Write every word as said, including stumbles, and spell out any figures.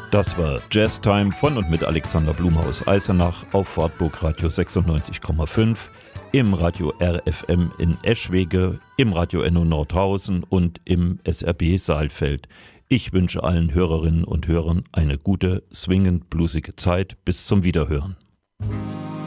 Das war Jazz Time von und mit Alexander Blumhaus Eisenach auf Wartburg Radio sechsundneunzig Komma fünf, im Radio R F M in Eschwege, im Radio Enno Nordhausen und im S R B Saalfeld. Ich wünsche allen Hörerinnen und Hörern eine gute, swingend bluesige Zeit. Bis zum Wiederhören.